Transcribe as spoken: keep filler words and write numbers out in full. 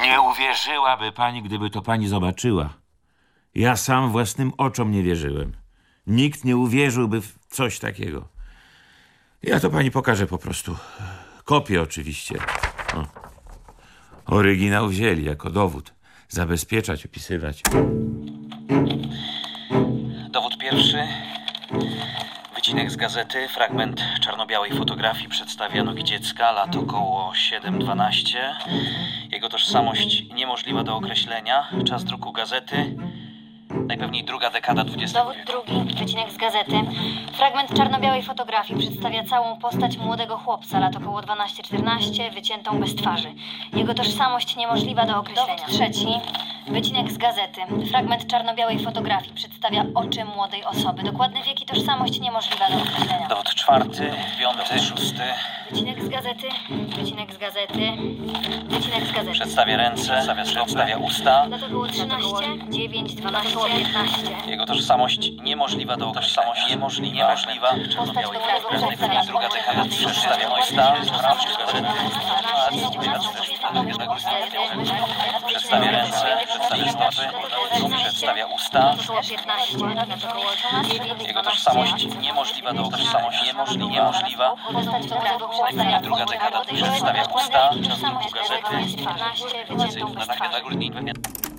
Nie uwierzyłaby pani, gdyby to pani zobaczyła. Ja sam własnym oczom nie wierzyłem. Nikt nie uwierzyłby w coś takiego. Ja to pani pokażę po prostu. Kopię oczywiście. O. Oryginał wzięli jako dowód. Zabezpieczać, opisywać. Dowód pierwszy. Wycinek z gazety. Fragment czarno-białej fotografii przedstawia nogi dziecka. Lat około siedem dwanaście. Jego tożsamość niemożliwa do określenia. Czas druku gazety. Najpewniej druga dekada dwudziestego Dowód wieku. drugi, wycinek z gazety. Fragment czarno-białej fotografii przedstawia całą postać młodego chłopca, lat około dwanaście czternaście, wyciętą bez twarzy. Jego tożsamość niemożliwa do określenia. Dowód trzeci, wycinek z gazety. Fragment czarno-białej fotografii przedstawia oczy młodej osoby. Dokładny wiek i tożsamość niemożliwa do określenia. Dowód czwarty, piąty, szósty. Wycinek z gazety, wycinek z gazety, wycinek z gazety. Przedstawia ręce, przedstawia, przedstawia usta. Lat około trzynaście, dziewięć, dwanaście, piętnaście. Jego tożsamość niemożliwa do określenia. Tożsamość niemożliwa. niemożliwa. Czarno-białej fotografii. Najpewniej druga dekada przedstawia usta. Przedstawia ręce, przedstawia stopy, przedstawia usta. Jego tożsamość niemożliwa do tożsamość niemożliwa. niemożliwa. Najpewniej druga dekada przedstawia usta. Czas druku gazety. piętnaście, wyciętą bez twarzy. Tak, tak, tak,